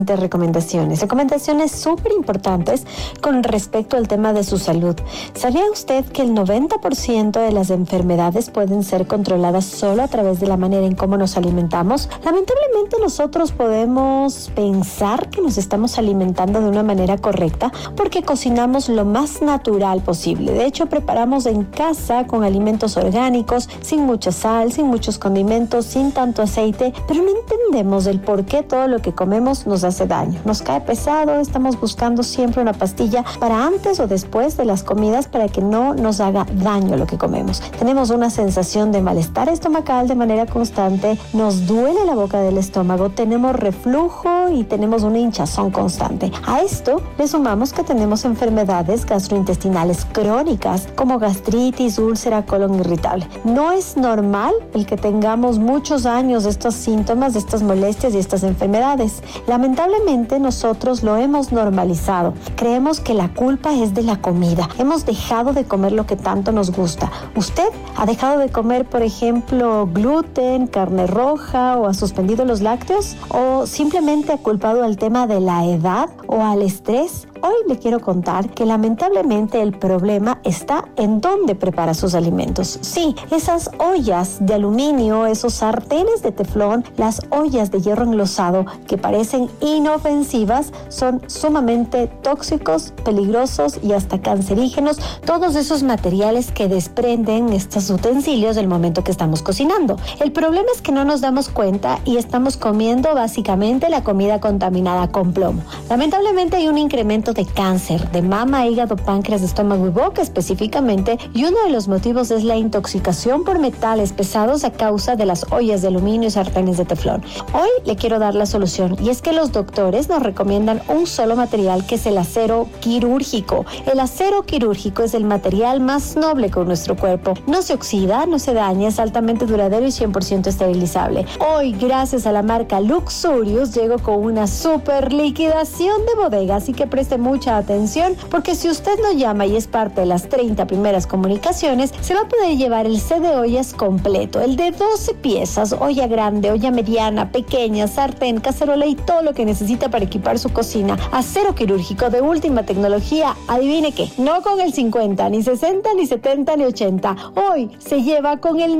Recomendaciones súper importantes con respecto al tema de su salud. ¿Sabía usted que el 90% de las enfermedades pueden ser controladas solo a través de la manera en cómo nos alimentamos? Lamentablemente nosotros podemos pensar que nos estamos alimentando de una manera correcta porque cocinamos lo más natural posible. De hecho, preparamos en casa con alimentos orgánicos, sin mucha sal, sin muchos condimentos, sin tanto aceite, pero no entendemos el por qué todo lo que comemos nos hace daño. Nos cae pesado, estamos buscando siempre una pastilla para antes o después de las comidas para que no nos haga daño lo que comemos. Tenemos una sensación de malestar estomacal de manera constante, nos duele la boca del estómago, tenemos reflujo y tenemos una hinchazón constante. A esto le sumamos que tenemos enfermedades gastrointestinales crónicas como gastritis, úlcera, colon irritable. No es normal el que tengamos muchos años de estos síntomas, de estas molestias y estas enfermedades. Lamentablemente nosotros lo hemos normalizado. Creemos que la culpa es de la comida. Hemos dejado de comer lo que tanto nos gusta. ¿Usted ha dejado de comer, por ejemplo, gluten, carne roja o ha suspendido los lácteos? ¿O simplemente ha culpado al tema de la edad o al estrés? Hoy le quiero contar que lamentablemente el problema está en dónde prepara sus alimentos. Sí, esas ollas de aluminio, esos sartenes de teflón, las ollas de hierro enlosado que parecen inofensivas son sumamente tóxicos, peligrosos y hasta cancerígenos. Todos esos materiales que desprenden estos utensilios del momento que estamos cocinando. El problema es que no nos damos cuenta y estamos comiendo básicamente la comida contaminada con plomo. Lamentablemente hay un incremento de cáncer de mama, hígado, páncreas, estómago y boca específicamente, y uno de los motivos es la intoxicación por metales pesados a causa de las ollas de aluminio y sartenes de teflón. Hoy le quiero dar la solución, y es que los doctores nos recomiendan un solo material, que es el acero quirúrgico. El acero quirúrgico es el material más noble con nuestro cuerpo. No se oxida, no se daña, es altamente duradero y 100% esterilizable. Hoy, gracias a la marca Luxurious, llego con una super liquidación de bodega, así que preste mucha atención, porque si usted no llama y es parte de las 30 primeras comunicaciones, se va a poder llevar el set de ollas completo, el de 12 piezas, olla grande, olla mediana, pequeña, sartén, cacerola y todo lo que necesita para equipar su cocina. Acero quirúrgico de última tecnología. Adivine qué, no con el 50, ni 60, ni 70, ni 80. Hoy se lleva con el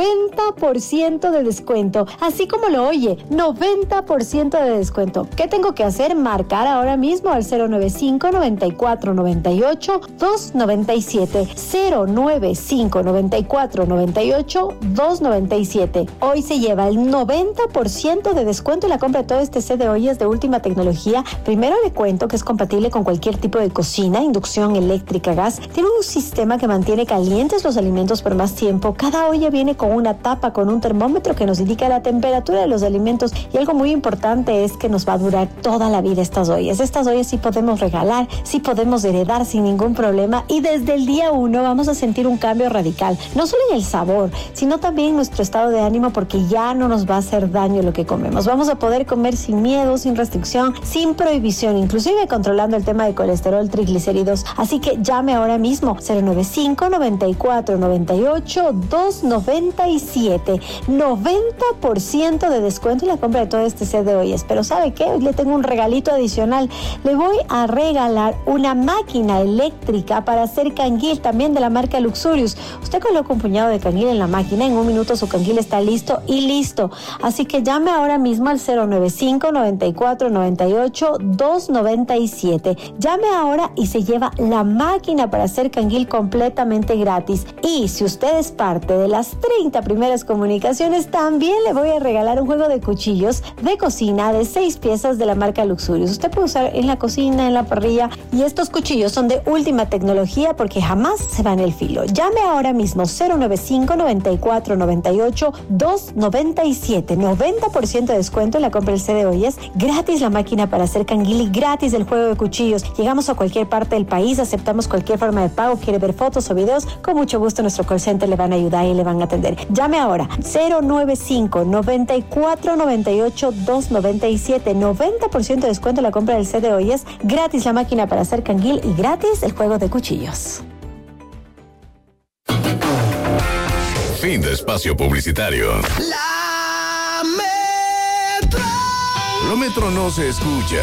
90% de descuento. Así como lo oye, 90% de descuento. ¿Qué tengo que hacer? Marcar ahora mismo al 095 94 98 297. 095 94 98 297. Hoy se lleva el 90% de descuento en la compra de todo este set de ollas de última tecnología. Primero le cuento que es compatible con cualquier tipo de cocina, inducción eléctrica, gas. Tiene un sistema que mantiene calientes los alimentos por más tiempo. Cada olla viene con una tapa, con un termómetro que nos indica la temperatura de los alimentos. Y algo muy importante es que nos va a durar toda la vida estas ollas. Estas ollas sí podemos regalar, sí podemos heredar sin ningún problema. Y desde el día 1 vamos a sentir un cambio radical. No solo en el sabor, sino también en nuestro estado de ánimo, porque ya no nos va a hacer daño lo que comemos. Vamos a poder comer sin miedo, sin restricción, sin prohibición, inclusive controlando el tema de colesterol, triglicéridos. Así que llame ahora mismo 095 94 98 297. 90% de descuento en la compra de todo este set de ollas. Pero ¿sabe qué? Hoy le tengo un regalito adicional. Le voy a regalar una máquina eléctrica para hacer canguil, también de la marca Luxurious. Usted coloca un puñado de canguil en la máquina, en un minuto su canguil está listo y listo. Así que llame ahora mismo al 095 94 98 297. Llame ahora y se lleva la máquina para hacer canguil completamente gratis. Y si usted es parte de las 30 primeras comunicaciones, también le voy a regalar un juego de cuchillos de cocina de 6 piezas de la marca Luxurious. Usted puede usar en la cocina, en la parrilla, y estos cuchillos son de última tecnología porque jamás se van el filo. Llame ahora mismo 095 94 98 297. 90% de descuento en la compra del set de ollas, gratis la máquina para hacer canguil y gratis el juego de cuchillos. Llegamos a cualquier parte del país, aceptamos cualquier forma de pago. Quiere ver fotos o videos, con mucho gusto nuestro call center le van a ayudar y le van a atender. Llame ahora 095 94 98 297. 90% de descuento en la compra del set de ollas, gratis la máquina para hacer canguil y gratis el juego de cuchillos. Fin de espacio publicitario. La Metro. kilómetro no se escucha.